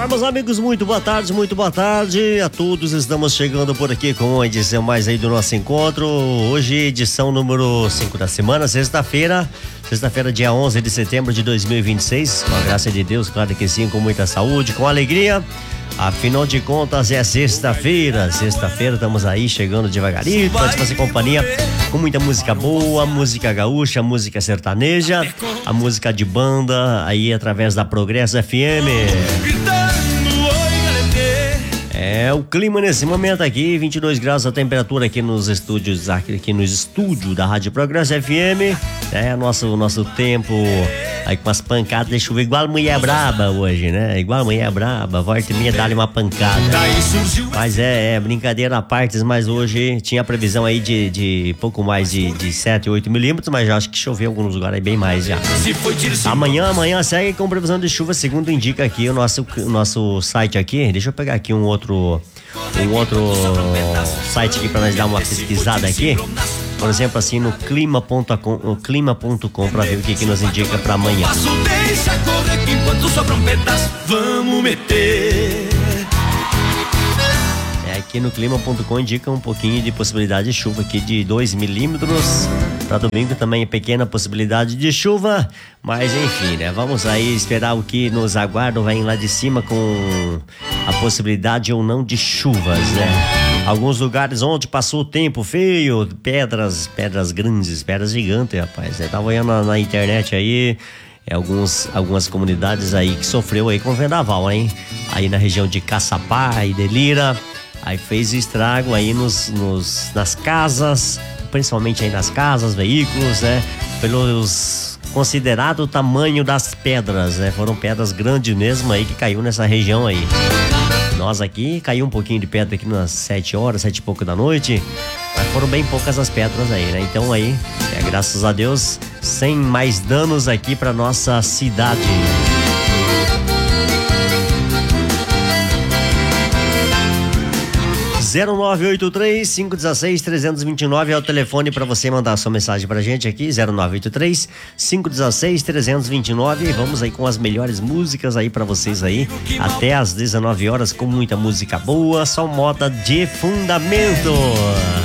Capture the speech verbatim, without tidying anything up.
meus amigos, muito boa tarde, muito boa tarde a todos. Estamos chegando por aqui com uma edição mais aí do nosso encontro. Hoje, edição número cinco da semana, sexta-feira. Sexta-feira, dia onze de setembro de dois mil e vinte e seis. Com a graça de Deus, claro que sim, com muita saúde, com alegria. Afinal de contas, é sexta-feira. Sexta-feira, estamos aí chegando devagarinho para te fazer companhia com muita música boa, música gaúcha, música sertaneja, a música de banda aí através da Progresso F M. É o clima nesse momento aqui, vinte e dois graus a temperatura aqui nos estúdios, aqui no estúdio da Rádio Progresso F M. É nosso nosso tempo aí com as pancadas de chuva igual mulher braba hoje, né? Igual mulher braba, volta e meia dá-lhe uma pancada. Mas é, é brincadeira à parte, mas hoje tinha a previsão aí de, de pouco mais de, de sete, oito milímetros, mas já acho que choveu em alguns lugares aí bem mais já. Amanhã, amanhã segue com previsão de chuva, segundo indica aqui o nosso, o nosso site aqui. Deixa eu pegar aqui um outro um outro site aqui para nós dar uma pesquisada aqui. Por exemplo, assim, no clima ponto com, no clima ponto com, para ver o que que nos indica para amanhã. Deixa correr que enquanto sobra um pedaço, vamos meter. É, aqui no clima ponto com indica um pouquinho de possibilidade de chuva aqui de dois milímetros. Para domingo também é pequena possibilidade de chuva, mas enfim, né? Vamos aí esperar o que nos aguarda, vai lá de cima com a possibilidade ou não de chuvas, né? Alguns lugares onde passou o tempo feio, pedras, pedras grandes, pedras gigantes, rapaz. Eu tava olhando na, na internet aí, é, alguns, algumas comunidades aí que sofreu aí com vendaval, hein? Aí na região de Caçapá e Delira, aí fez estrago aí nos, nos, nas casas, principalmente aí nas casas, veículos, né? Pelos considerado o tamanho das pedras, né? Foram pedras grandes mesmo aí que caiu nessa região aí. Nós aqui, caiu um pouquinho de pedra aqui nas sete horas, sete e pouco da noite, mas foram bem poucas as pedras aí, né? Então aí, é, graças a Deus, sem mais danos aqui pra nossa cidade. zero nove oito três, cinco um seis, três dois nove é o telefone para você mandar sua mensagem pra gente aqui, zero nove oito três, cinco um seis, três dois nove. E vamos aí com as melhores músicas aí para vocês aí, até às dezenove horas, com muita música boa, só moda de fundamento.